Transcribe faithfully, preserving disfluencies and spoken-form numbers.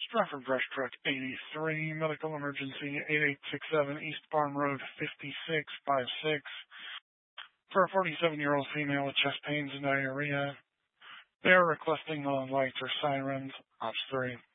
Stratford Brush Truck eighty-three, medical emergency eight eight six seven East Farm Road fifty-six fifty-six for a forty-seven-year-old female with chest pains and diarrhea. They are requesting no lights or sirens. Ops three.